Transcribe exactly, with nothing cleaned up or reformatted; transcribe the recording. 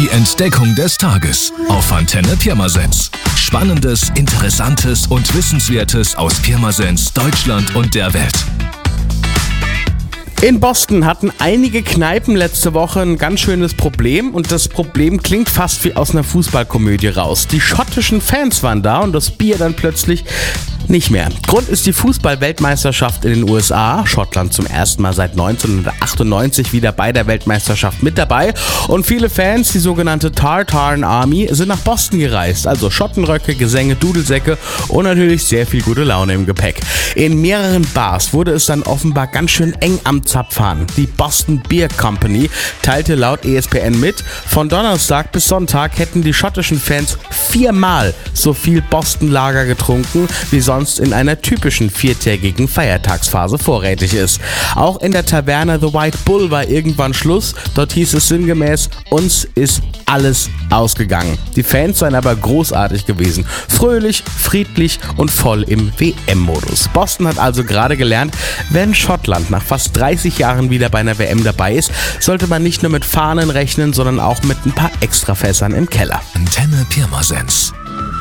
Die Entdeckung des Tages auf Antenne Pirmasens. Spannendes, Interessantes und Wissenswertes aus Pirmasens, Deutschland und der Welt. In Boston hatten einige Kneipen letzte Woche ein ganz schönes Problem und das Problem klingt fast wie aus einer Fußballkomödie raus. Die schottischen Fans waren da und das Bier dann plötzlich nicht mehr. Grund ist die Fußball-Weltmeisterschaft in den U S A. Schottland zum ersten Mal seit neunzehnhundertachtundneunzig wieder bei der Weltmeisterschaft mit dabei. Und viele Fans, die sogenannte Tartan Army, sind nach Boston gereist. Also Schottenröcke, Gesänge, Dudelsäcke und natürlich sehr viel gute Laune im Gepäck. In mehreren Bars wurde es dann offenbar ganz schön eng am Zapfhahn. Die Boston Beer Company teilte laut E S P N mit, von Donnerstag bis Sonntag hätten die schottischen Fans viermal so viel Boston-Lager getrunken, wie sonst in einer typischen viertägigen Feiertagsphase vorrätig ist. Auch in der Taverne The White Bull war irgendwann Schluss. Dort hieß es sinngemäß, uns ist alles ausgegangen. Die Fans seien aber großartig gewesen. Fröhlich, friedlich und voll im W M-Modus. Boston hat also gerade gelernt, wenn Schottland nach fast dreißig Jahren wieder bei einer W M dabei ist, sollte man nicht nur mit Fahnen rechnen, sondern auch mit ein paar Extrafässern im Keller. Antenne Pirmasens.